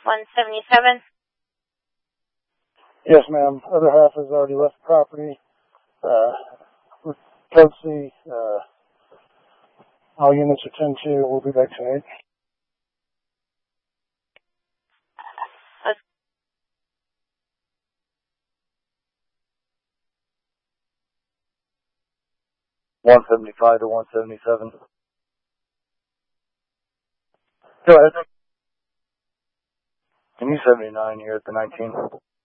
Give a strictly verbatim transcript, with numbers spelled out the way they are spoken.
one seventy-seven. Yes, ma'am. Other half has already left the property. Uh, code C, uh, all units are ten two. We'll be back tonight. one seventy-five to one seventy-seven. Go ahead. Can you seventy-nine here at the nineteen?